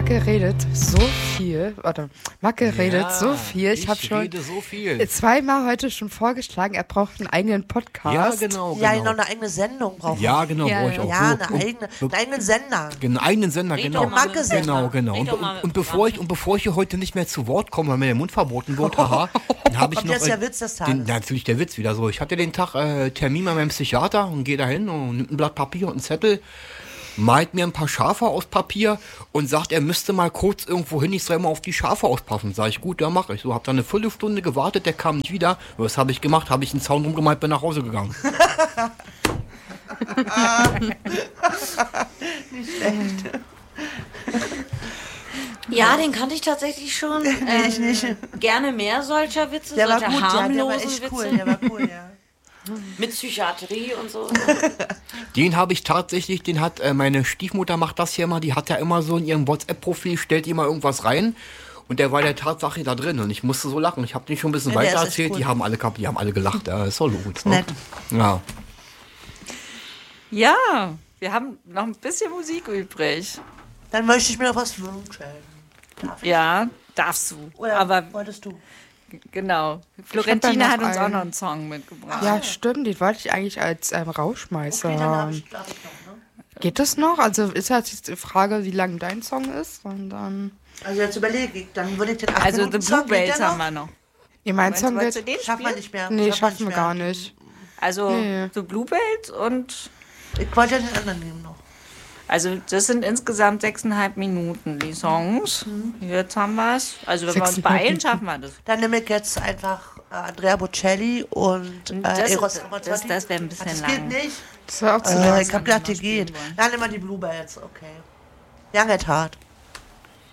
Macke redet so viel. Warte, Macke redet so viel. Ich habe schon so viel. zweimal heute schon vorgeschlagen, er braucht einen eigenen Podcast. Ja, genau. Ja, noch eine eigene Sendung brauchen. Ja, genau, brauche ich auch. Ja, so. einen eigenen Sender. Einen eigenen Sender, genau. Macke-Sender. Genau. Und bevor ich hier heute nicht mehr zu Wort komme, weil mir der Mund verboten wird, haha, dann habe ich Und noch... jetzt der Witz des Tages. Natürlich der Witz wieder so. Ich hatte den Tag Termin bei meinem Psychiater und gehe da hin und nimmt ein Blatt Papier und einen Zettel, malt mir ein paar Schafe aus Papier und sagt, er müsste mal kurz irgendwo hin, ich soll mal auf die Schafe aufpassen. Sag ich, gut, ja, mache ich. So, hab dann eine Viertelstunde gewartet, der kam nicht wieder. Was habe ich gemacht? Habe ich einen Zaun rumgemalt, bin nach Hause gegangen. Nicht schlecht. Ja, den kannte ich tatsächlich schon. Ich nicht. Gerne mehr solcher Witze, Der war solcher gut, ja, harmlosen der war echt Witze. cool, der war cool, ja. Mit Psychiatrie und so. Den habe ich tatsächlich, den hat meine Stiefmutter macht das hier immer, die hat ja immer so in ihrem WhatsApp-Profil, stellt immer irgendwas rein und der war der Tatsache da drin und ich musste so lachen. Ich habe den schon ein bisschen Ja, der weiter ist echt erzählt, cool. die haben alle gelacht, ja, ist doch gut. Nett. Ja. Ja, wir haben noch ein bisschen Musik übrig. Dann möchte ich mir noch was wünschen. Darf ich? Ja, darfst du. Oder Aber wolltest du? genau. hab Florentina da hat noch uns auch einen. noch einen Song mitgebracht. Ja, stimmt, den wollte ich eigentlich als Rauschmeißer Okay, dann darf haben. ich noch, ne? Geht das noch? Also ist halt jetzt die Frage, wie lang dein Song ist und dann... Also jetzt überlege ich, dann würde ich den 8 Also Minuten The Song, geht Bluebells der haben noch? wir noch. Ihr mein Song Wolltest geht... du den Schaffen wir spielen? nicht mehr. Nee, Schaffen schaffen wir nicht gar mehr. nicht. Also Nee. The Bluebells und... Ich wollte ja den anderen nehmen noch. Also das sind insgesamt 6,5 Minuten, die Songs. Jetzt haben wir es. Also wenn wir uns 6,5 beeilen, schaffen wir das. Dann nehme ich jetzt einfach Andrea Bocelli und Das- Eros das- Ramazzotti. das wäre ein bisschen Das lang. geht nicht. Das war auch zu Ich hab gedacht, die geht. wollen. Dann nehmen wir die Bluebells, okay. Young at Heart.